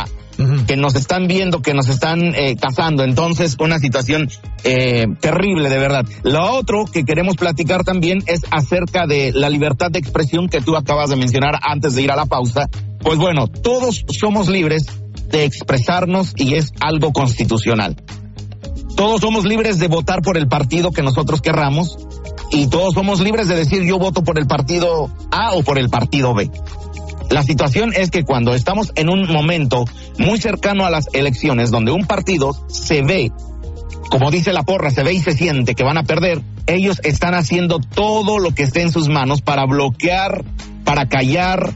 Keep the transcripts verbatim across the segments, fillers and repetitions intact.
sepa uh-huh. que nos están viendo, que nos están eh, cazando. Entonces, una situación eh, terrible, de verdad. Lo otro que queremos platicar también es acerca de la libertad de expresión que tú acabas de mencionar antes de ir a la pausa. Pues bueno, todos somos libres de expresarnos y es algo constitucional. Todos somos libres de votar por el partido que nosotros querramos y todos somos libres de decir yo voto por el partido A o por el partido B. La situación es que cuando estamos en un momento muy cercano a las elecciones, donde un partido se ve, como dice la porra, se ve y se siente que van a perder, ellos están haciendo todo lo que esté en sus manos para bloquear, para callar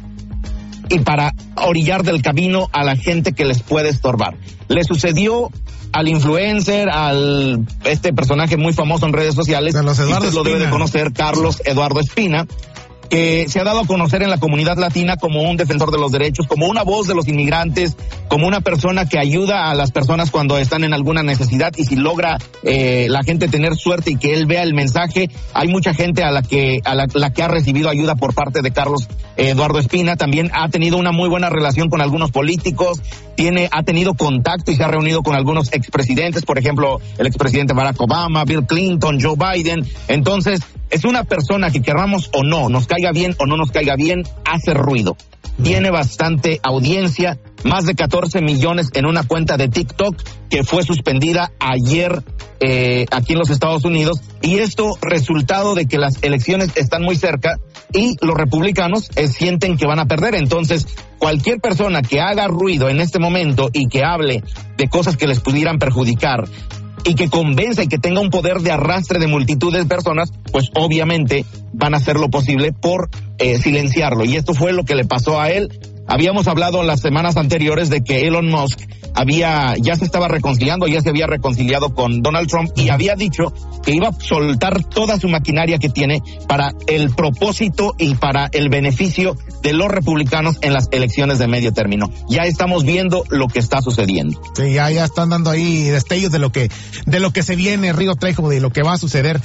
y para orillar del camino a la gente que les puede estorbar. Le sucedió al influencer, al este personaje muy famoso en redes sociales, usted lo debe de conocer, Carlos Eduardo Espina, que se ha dado a conocer en la comunidad latina como un defensor de los derechos, como una voz de los inmigrantes, como una persona que ayuda a las personas cuando están en alguna necesidad, y si logra eh, la gente tener suerte y que él vea el mensaje, hay mucha gente a la que a la, la que ha recibido ayuda por parte de Carlos Eduardo Espina. También ha tenido una muy buena relación con algunos políticos, tiene ha tenido contacto y se ha reunido con algunos expresidentes, por ejemplo, el expresidente Barack Obama, Bill Clinton, Joe Biden. Entonces, es una persona que, querramos o no, nos caiga bien o no nos caiga bien, hace ruido. Tiene bastante audiencia, más de catorce millones en una cuenta de TikTok que fue suspendida ayer eh, aquí en los Estados Unidos. Y esto resultado de que las elecciones están muy cerca y los republicanos eh, sienten que van a perder. Entonces, cualquier persona que haga ruido en este momento y que hable de cosas que les pudieran perjudicar y que convenza y que tenga un poder de arrastre de multitudes de personas, pues obviamente van a hacer lo posible por eh, silenciarlo. Y esto fue lo que le pasó a él. Habíamos hablado en las semanas anteriores de que Elon Musk había, ya se estaba reconciliando, ya se había reconciliado con Donald Trump y había dicho que iba a soltar toda su maquinaria que tiene para el propósito y para el beneficio de los republicanos en las elecciones de medio término. Ya estamos viendo lo que está sucediendo. Sí, ya, ya están dando ahí destellos de lo que, de lo que se viene, Rigo Trejo, de lo que va a suceder.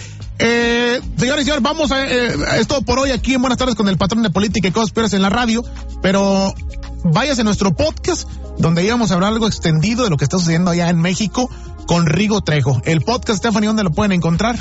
Eh, señores y señores, vamos a, eh, es todo por hoy aquí en Buenas Tardes con el patrón de política y cosas peores en la radio, pero váyase a nuestro podcast donde íbamos a hablar algo extendido de lo que está sucediendo allá en México con Rigo Trejo. El podcast, Stephanie, ¿dónde lo pueden encontrar?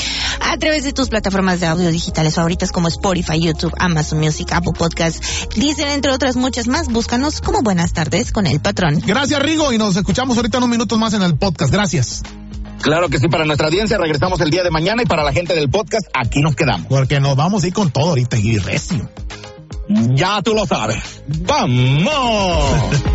A través de tus plataformas de audio digitales favoritas como Spotify, YouTube, Amazon Music, Apple Podcasts, Deezer, entre otras muchas más. Búscanos como Buenas Tardes con el patrón. Gracias, Rigo, y nos escuchamos ahorita unos minutos más en el podcast. Gracias. Claro que sí, para nuestra audiencia regresamos el día de mañana y para la gente del podcast aquí nos quedamos. Porque nos vamos a ir con todo ahorita y recio. Ya tú lo sabes. ¡Vamos!